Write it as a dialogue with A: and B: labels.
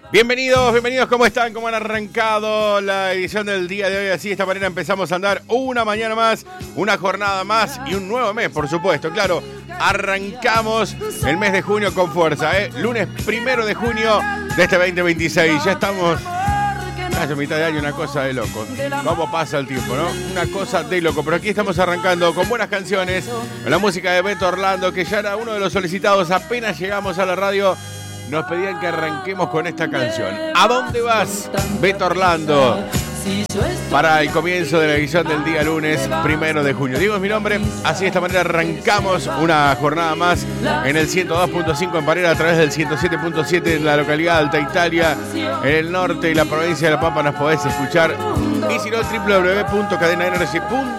A: Bienvenidos, ¿cómo están? ¿Cómo han arrancado la edición del día de hoy? Así de esta manera empezamos a andar una mañana más, una jornada más y un nuevo mes, por supuesto, claro. Arrancamos el mes de junio con fuerza, ¿eh? Lunes 1 de junio de este 2026. Ya estamos casi a mitad de año, una cosa de loco. ¿Cómo pasa el tiempo, no? Una cosa de loco. Pero aquí estamos arrancando con buenas canciones, con la música de Beto Orlando, que ya era uno de los solicitados apenas llegamos a la radio. Nos pedían que arranquemos con esta canción. ¿A dónde vas, Beto Orlando? Para el comienzo de la edición del día lunes 1 de junio. Digo, es mi nombre. Así de esta manera arrancamos una jornada más en el 102.5 en Parera, a través del 107.7 en la localidad de Alta Italia, en el norte y la provincia de La Pampa nos podés escuchar. Y si no, www.cadenaenergy.com.